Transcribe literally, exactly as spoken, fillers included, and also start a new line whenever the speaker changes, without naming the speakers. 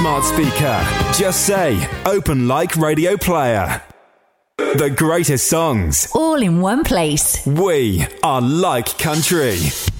smart speaker. Just say, open like Radio Player. The greatest songs.
All in one place.
We are Like Country.